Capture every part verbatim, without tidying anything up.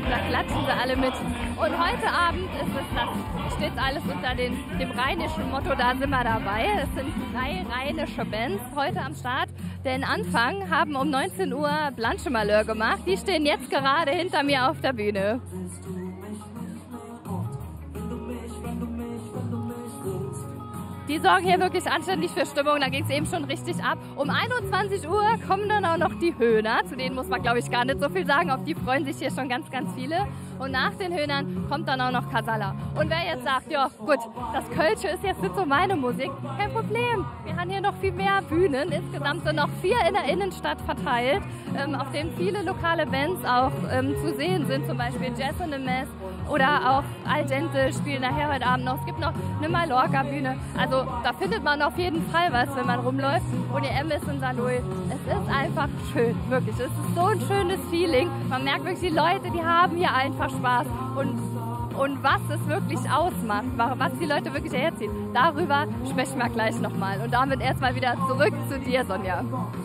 da klatschen sie alle mit. Und heute Abend ist es das, steht alles unter den, dem rheinischen Motto, da sind wir dabei. Es sind drei rheinische Bands heute am Start. Den Anfang haben um neunzehn Uhr Blanche Malheur gemacht. Die stehen jetzt gerade hinter mir auf der Bühne. Die sorgen hier wirklich anständig für Stimmung, da ging es eben schon richtig ab. Um einundzwanzig Uhr kommen dann auch noch die Höhner, zu denen muss man glaube ich gar nicht so viel sagen, auf die freuen sich hier schon ganz, ganz viele. Und nach den Höhnern kommt dann auch noch Casalla. Und wer jetzt sagt, ja gut, das Kölsche ist jetzt nicht so meine Musik, kein Problem. Wir haben hier noch viel mehr Bühnen, insgesamt sind noch vier in der Innenstadt verteilt, ähm, auf denen viele lokale Bands auch ähm, zu sehen sind, zum Beispiel Jazz in the Mess oder auch Al Dente spielen nachher heute Abend noch. Es gibt noch eine Mallorca-Bühne, also da findet man auf jeden Fall was, wenn man rumläuft. Und die M ist in Saarlouis. Es ist einfach schön, wirklich. Es ist so ein schönes Feeling. Man merkt wirklich, die Leute, die haben hier einfach Spaß. Und, und was es wirklich ausmacht, was die Leute wirklich herziehen, darüber sprechen wir gleich nochmal. Und damit erstmal wieder zurück zu dir, Sonja.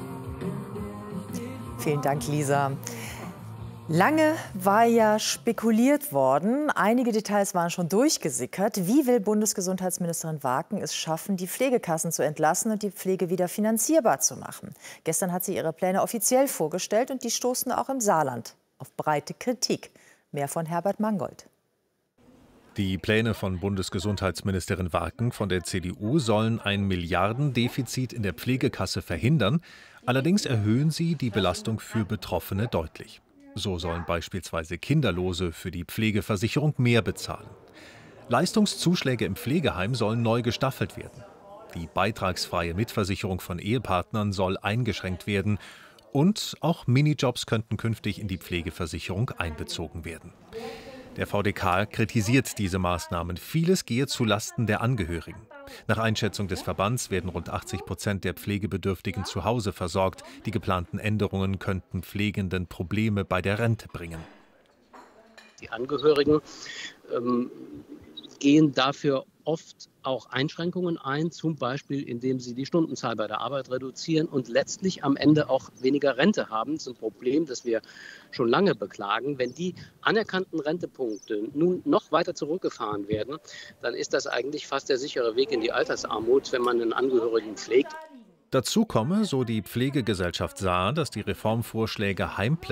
Vielen Dank, Lisa. Lange war ja spekuliert worden, einige Details waren schon durchgesickert. Wie will Bundesgesundheitsministerin Waken es schaffen, die Pflegekassen zu entlassen und die Pflege wieder finanzierbar zu machen? Gestern hat sie ihre Pläne offiziell vorgestellt und die stoßen auch im Saarland auf breite Kritik. Mehr von Herbert Mangold. Die Pläne von Bundesgesundheitsministerin Waken von der C D U sollen ein Milliardendefizit in der Pflegekasse verhindern. Allerdings erhöhen sie die Belastung für Betroffene deutlich. So sollen beispielsweise Kinderlose für die Pflegeversicherung mehr bezahlen. Leistungszuschläge im Pflegeheim sollen neu gestaffelt werden. Die beitragsfreie Mitversicherung von Ehepartnern soll eingeschränkt werden. Und auch Minijobs könnten künftig in die Pflegeversicherung einbezogen werden. Der V D K kritisiert diese Maßnahmen. Vieles gehe zulasten der Angehörigen. Nach Einschätzung des Verbands werden rund achtzig Prozent der Pflegebedürftigen zu Hause versorgt. Die geplanten Änderungen könnten Pflegenden Probleme bei der Rente bringen. Die Angehörigen ähm, gehen dafür oft auch Einschränkungen ein, zum Beispiel indem sie die Stundenzahl bei der Arbeit reduzieren und letztlich am Ende auch weniger Rente haben. Das ist ein Problem, das wir schon lange beklagen. Wenn die anerkannten Rentepunkte nun noch weiter zurückgefahren werden, dann ist das eigentlich fast der sichere Weg in die Altersarmut, wenn man einen Angehörigen pflegt. Dazu komme, so die Pflegegesellschaft Saar, dass die Reformvorschläge Heimplätze